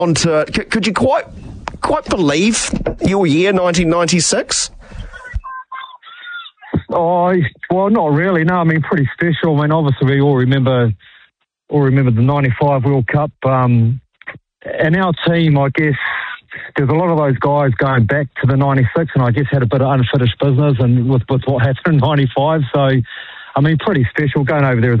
onto it. Could you quite believe your year, 1996? Oh, well, not really. No, I mean, pretty special. I mean, obviously, we all remember the '95 World Cup. And our team, I guess, there's a lot of those guys going back to the '96, and I guess had a bit of unfinished business, and with what happened in '95. So, I mean, pretty special going over there.